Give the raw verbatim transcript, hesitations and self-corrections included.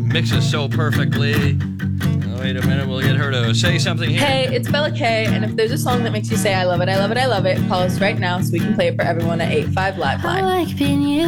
mixes so perfectly. Oh, wait a minute, we'll get her to say something here. Hey, it's Bella K, and if there's a song that makes you say I love it, I love it, I love it, call us right now so we can play it for everyone at eight five Live Line. I like being you.